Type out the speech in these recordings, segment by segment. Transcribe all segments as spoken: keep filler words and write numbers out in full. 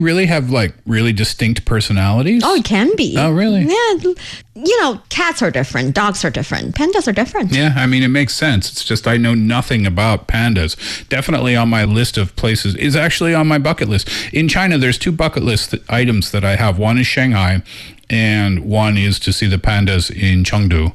really have like really distinct personalities? Oh, it can be. Oh, really? Yeah. You know, cats are different. Dogs are different. Pandas are different. Yeah, I mean, it makes sense. It's just I know nothing about pandas. Definitely on my list of places, is actually on my bucket list. In China, there's two bucket list items that I have. One is Shanghai, and one is to see the pandas in Chengdu.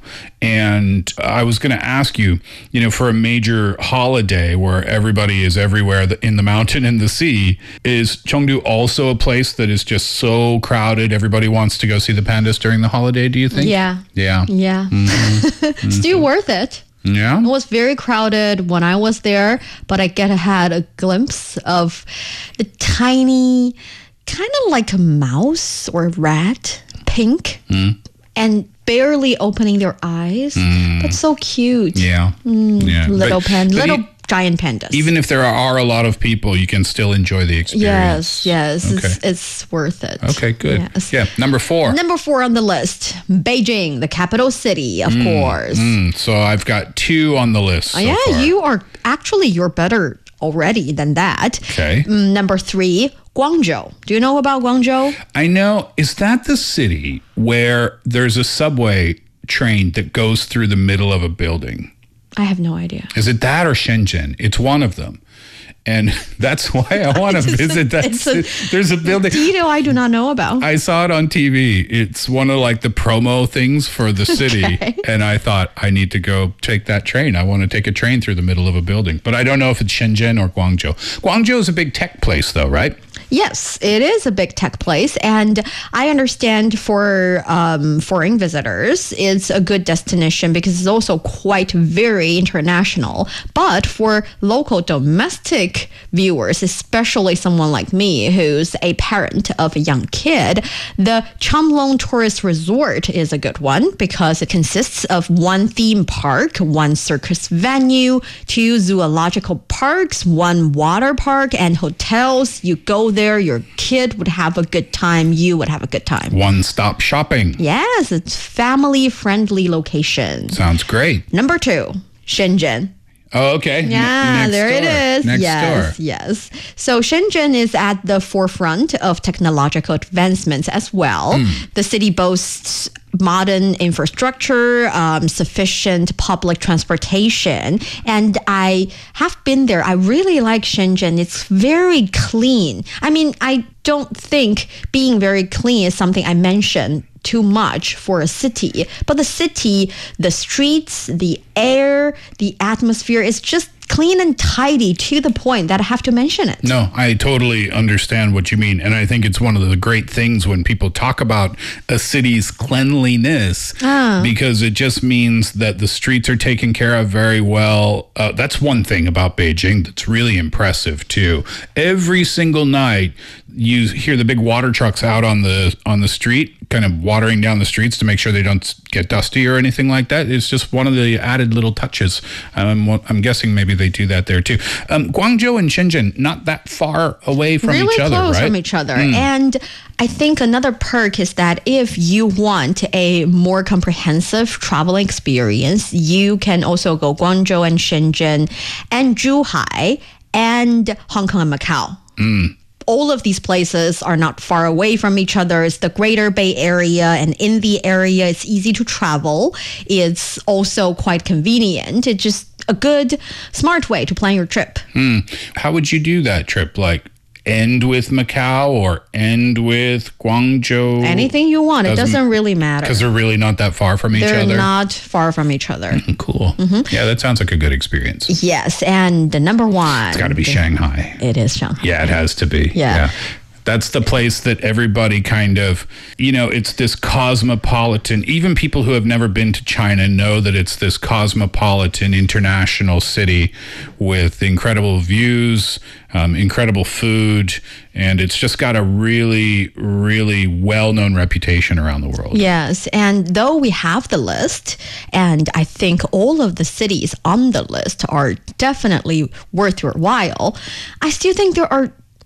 And I was going to ask you, you know, for a major holiday where everybody is everywhere in the mountain and the sea, is Chengdu also a place that is just so crowded, everybody wants to go see the pandas during the holiday, do you think? Yeah. Yeah. Yeah. Mm-hmm. Still worth it. Yeah. It was very crowded when I was there, but I get had a glimpse of the tiny, kind of like a mouse or rat, pink, mm. and barely opening their eyes, mm. but so cute. Yeah. Mm, yeah. Little but, pan, but little e- giant pandas. Even if there are a lot of people, you can still enjoy the experience. Yes, yes. Okay. It's, it's worth it. Okay, good. Yes. Yeah. Number four. Number four on the list, Beijing, the capital city, of mm, course. Mm. So I've got two on the list so yeah, far. you are, actually, you're better already than that. Okay. Mm, number three, Guangzhou. Do you know about Guangzhou? I know. Is that the city where there's a subway train that goes through the middle of a building? I have no idea. Is it that or Shenzhen? It's one of them. And that's why I want to visit that. A, There's a building. Detail I do not know about. I saw it on T V. It's one of like the promo things for the city. Okay. And I thought I need to go take that train. I want to take a train through the middle of a building. But I don't know if it's Shenzhen or Guangzhou. Guangzhou is a big tech place though, right? Yes, it is a big tech place. And I understand for um, foreign visitors, it's a good destination because it's also quite very international. But for local domestic viewers, especially someone like me who's a parent of a young kid, the Chamlong Tourist Resort is a good one because it consists of one theme park, one circus venue, two zoological parks, one water park, and hotels. You go there, your kid would have a good time, you would have a good time. One-stop shopping. Yes, it's family-friendly location. Sounds great. Number two, Shenzhen. Oh, okay. Yeah, N- there door. it is. Next yes, door. yes. So Shenzhen is at the forefront of technological advancements as well. Mm. The city boasts modern infrastructure, um, sufficient public transportation. And I have been there. I really like Shenzhen. It's very clean. I mean, I don't think being very clean is something I mentioned too much for a city. But the city, the streets, the air, the atmosphere is just clean and tidy to the point that I have to mention it. No, I totally understand what you mean. And I think it's one of the great things when people talk about a city's cleanliness, ah. because it just means that the streets are taken care of very well. Uh, that's one thing about Beijing that's really impressive too. Every single night, you hear the big water trucks out on the on the street, kind of watering down the streets to make sure they don't get dusty or anything like that. It's just one of the added little touches. Um, I'm guessing maybe they do that there too. Um, Guangzhou and Shenzhen, not that far away from really each other, close right? from each other. Mm. And I think another perk is that if you want a more comprehensive travel experience, you can also go Guangzhou and Shenzhen and Zhuhai and Hong Kong and Macau. Mm. All of these places are not far away from each other. It's the Greater Bay Area, and in the area, it's easy to travel. It's also quite convenient. It's just a good, smart way to plan your trip. Mm. How would you do that trip? Like end with Macau or end with Guangzhou? Anything you want. Doesn't, it doesn't really matter. Because they're really not that far from each they're other? They're not far from each other. Cool. Mm-hmm. Yeah, that sounds like a good experience. Yes, and the number one. It's got to be Shanghai. It is Shanghai. Yeah, it has to be. Yeah. yeah. That's the place that everybody kind of, you know, it's this cosmopolitan, even people who have never been to China know that it's this cosmopolitan international city with incredible views, um, incredible food, and it's just got a really, really well-known reputation around the world. Yes, and though we have the list, and I think all of the cities on the list are definitely worth your while, I still think there are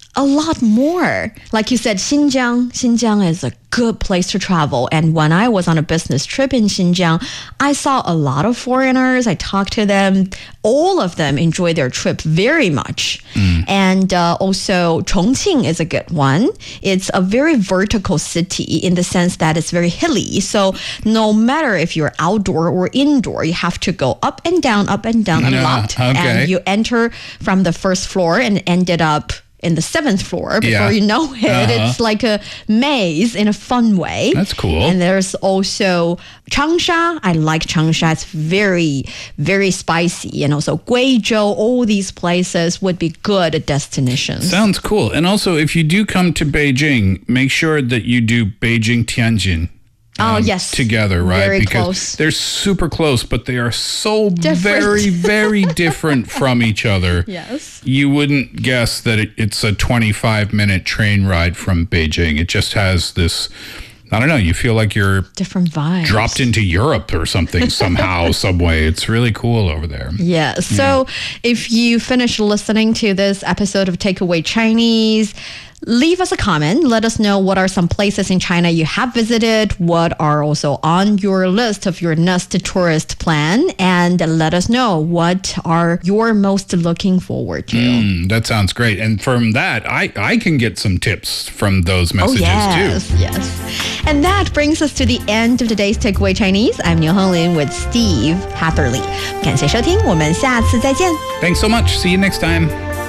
a lot more. Like you said, Xinjiang, Xinjiang is a good place to travel. And when I was on a business trip in Xinjiang, I saw a lot of foreigners. I talked to them. All of them enjoy their trip very much. Mm. And uh, also Chongqing is a good one. It's a very vertical city in the sense that it's very hilly. So no matter if you're outdoor or indoor, you have to go up and down, up and down a yeah, lot. Okay. And you enter from the first floor and ended up in the seventh floor. Before yeah. you know it, uh-huh. it's like a maze in a fun way. That's cool. And there's also Changsha. I like Changsha. It's very, very spicy. And also Guizhou. All these places would be good destinations. Sounds cool. And also, if you do come to Beijing, make sure that you do Beijing-Tianjin. Um, oh, yes. Together, right? Very because close. They're super close, but they are so different. very, very different from each other. Yes. You wouldn't guess that it, it's a twenty-five minute train ride from Beijing. It just has this, I don't know, you feel like you're different vibes. Dropped into Europe or something somehow, some way. It's really cool over there. Yeah. So yeah. if you finish listening to this episode of Takeaway Chinese, leave us a comment. Let us know what are some places in China you have visited, what are also on your list of your next tourist plan, and let us know what are you're most looking forward to. Mm, that sounds great. And from that, I, I can get some tips from those messages oh, yes, too. Yes. And that brings us to the end of today's Takeaway Chinese. I'm Niu Honglin with Steve Hatherley. 感谢收听，我们下次再见。 Thanks so much. See you next time.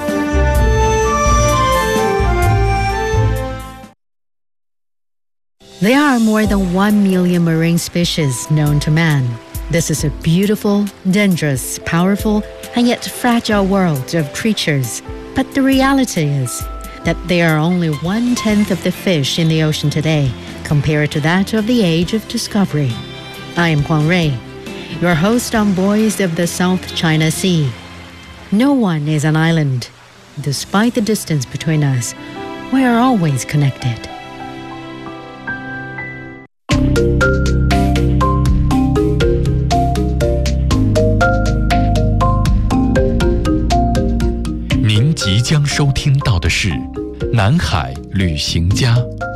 There are more than one million marine species known to man. This is a beautiful, dangerous, powerful, and yet fragile world of creatures. But the reality is that there are only one-tenth of the fish in the ocean today compared to that of the age of discovery. I am Huang Rui, your host on Boys of the South China Sea. No one is an island. Despite the distance between us, we are always connected. 您即将收听到的是《南海旅行家》。